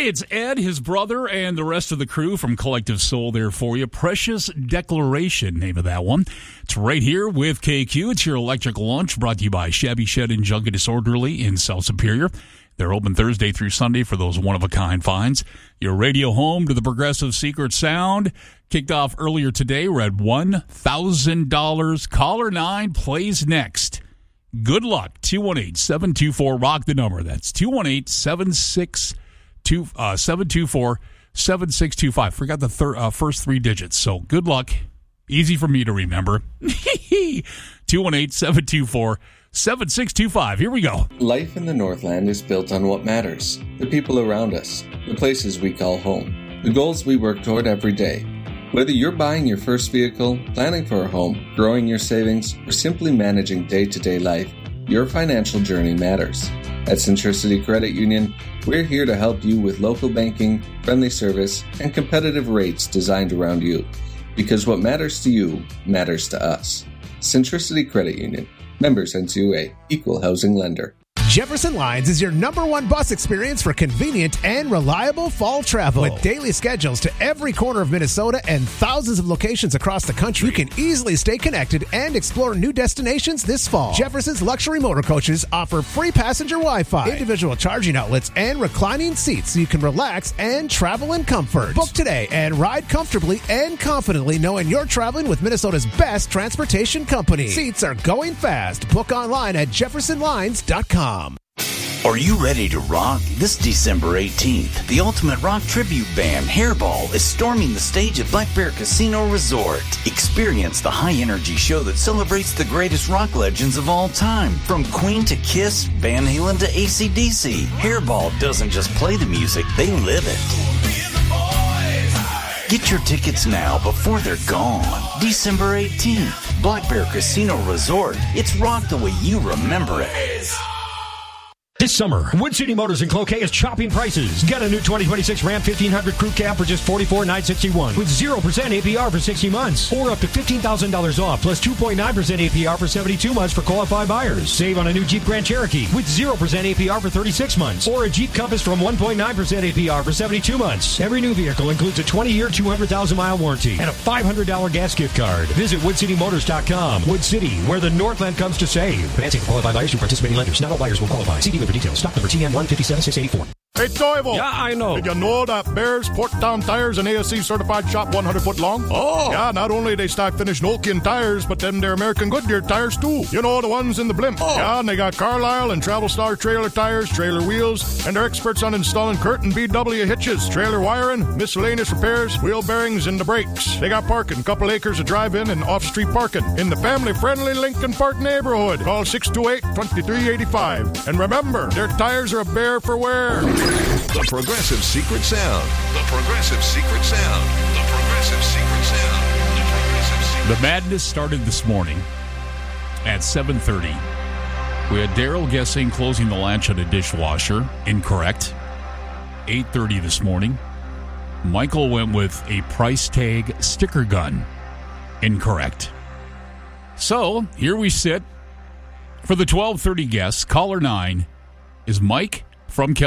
it's Ed, his brother, and the rest of the crew from Collective Soul there for you. Precious Declaration, name of that one. It's right here with KQ. It's your electric lunch brought to you by Shabby Shed and Junk and Disorderly in South Superior. They're open Thursday through Sunday for those one-of-a-kind finds. Your radio home to the progressive secret sound. Kicked off earlier today. We're at $1,000. Caller 9 plays next. Good luck. 218-724-ROCK, the number. That's 218-724-7625. Forgot the first three digits, so good luck. Easy for me to remember. 218-724-7625. Here we go. Life in the Northland is built on what matters. The people around us. The places we call home. The goals we work toward every day. Whether you're buying your first vehicle, planning for a home, growing your savings, or simply managing day-to-day life, your financial journey matters. At Centricity Credit Union, we're here to help you with local banking, friendly service, and competitive rates designed around you. Because what matters to you matters to us. Centricity Credit Union. Members NCUA. Equal housing lender. Jefferson Lines is your #1 bus experience for convenient and reliable fall travel. With daily schedules to every corner of Minnesota and thousands of locations across the country, you can easily stay connected and explore new destinations this fall. Jefferson's luxury motor coaches offer free passenger Wi-Fi, individual charging outlets, and reclining seats so you can relax and travel in comfort. Book today and ride comfortably and confidently knowing you're traveling with Minnesota's best transportation company. Seats are going fast. Book online at jeffersonlines.com. Are you ready to rock? This December 18th, the ultimate rock tribute band, Hairball, is storming the stage at Black Bear Casino Resort. Experience the high-energy show that celebrates the greatest rock legends of all time. From Queen to Kiss, Van Halen to AC/DC, Hairball doesn't just play the music, they live it. Get your tickets now before they're gone. December 18th, Black Bear Casino Resort. It's rock the way you remember it. This summer, Wood City Motors in Cloquet is chopping prices. Get a new 2026 Ram 1500 Crew Cab for just $44,961 with 0% APR for 60 months or up to $15,000 off plus 2.9% APR for 72 months for qualified buyers. Save on a new Jeep Grand Cherokee with 0% APR for 36 months or a Jeep Compass from 1.9% APR for 72 months. Every new vehicle includes a 20-year, 200,000-mile warranty and a $500 gas gift card. Visit WoodCityMotors.com. Wood City, where the Northland comes to save. Financing for qualified buyers through participating lenders. Not all buyers will qualify. See dealer for details. Stock number TN 157684. Hey, Toivo. Yeah, I know. Did you know that Bears Porttown Tires and ASC certified shop 100 foot long? Oh. Yeah, not only they stock finished Nokian tires, but then they're American Goodyear tires too. You know, the ones in the blimp. Oh. Yeah, and they got Carlisle and Travel Star trailer tires, trailer wheels, and they're experts on installing Curtin BW hitches, trailer wiring, miscellaneous repairs, wheel bearings, and the brakes. They got parking, couple acres of drive-in and off-street parking in the family-friendly Lincoln Park neighborhood. Call 628-2385. And remember, their tires are a bear for wear. The Progressive Secret Sound. The Progressive Secret Sound. The Progressive Secret Sound. The Progressive Secret. The madness started this morning at 7:30. We had Daryl guessing closing the latch on a dishwasher. Incorrect. 8:30 this morning. Michael went with a price tag sticker gun. Incorrect. So, here we sit. For the 12:30 guess, caller 9 is Mike from